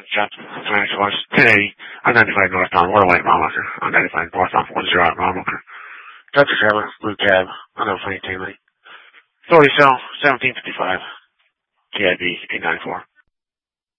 Jet, financial loss, 1080, identified northbound, Waterway, Mamaker, unidentified northbound, 10 out, Mamaker. Delta trailer, blue cab, unidentified taillight. Authority cell, 1755, TIB 894.